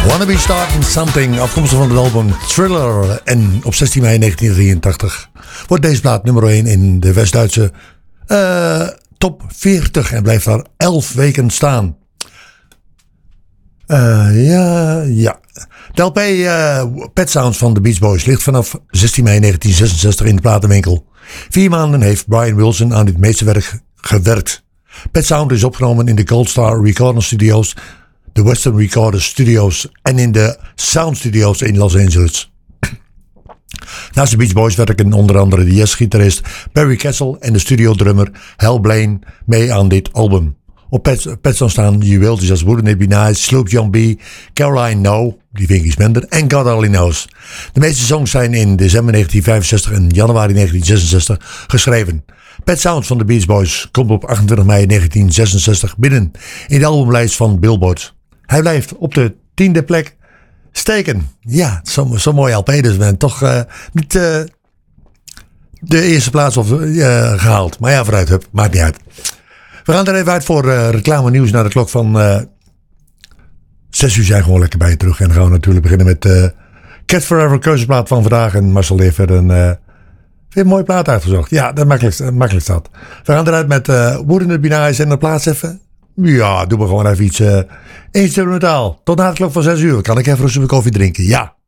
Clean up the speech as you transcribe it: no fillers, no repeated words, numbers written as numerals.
Wanna Be Starting Something, afkomstig van het album Thriller. En op 16 mei 1983 wordt deze plaat nummer 1 in de West-Duitse top 40 en blijft daar 11 weken staan. Ja. De LP Pet Sounds van de Beach Boys ligt vanaf 16 mei 1966 in de platenwinkel. 4 maanden heeft Brian Wilson aan dit meesterwerk gewerkt. Pet Sound is opgenomen in de Gold Star Recording Studios, de Western Recorder Studios en in de Sound Studios in Los Angeles. Naast de Beach Boys werken onder andere de jazzgitarist Barry Kessel en de studiodrummer Hal Blaine mee aan dit album. Op Pet Sound staan You Will Just Wouldn't It Be Nice, Sloop John B, Caroline No, die vind ik iets minder, en God Only Knows. De meeste songs zijn in december 1965 en januari 1966 geschreven. Pet Sounds van de Beach Boys komt op 28 mei 1966 binnen in de albumlijst van Billboard. Hij blijft op de 10e plek steken. Ja, zo'n mooi LP dus. Men toch niet de eerste plaats gehaald. Maar ja, vooruit, maakt niet uit. We gaan er even uit voor reclame nieuws naar de klok van 6 uur zijn gewoon lekker bij je terug. En dan gaan we natuurlijk beginnen met Cat Forever, keuzeplaat van vandaag. En Marcel heeft weer een mooie plaat uitgezocht. Ja, dat makkelijk staat. We gaan eruit met Wouldn't It Be Nice en de plaats even. Ja, doe maar gewoon even iets instrumentaal. Tot na de klok van 6 uur. Kan ik even rustig een koffie drinken? Ja.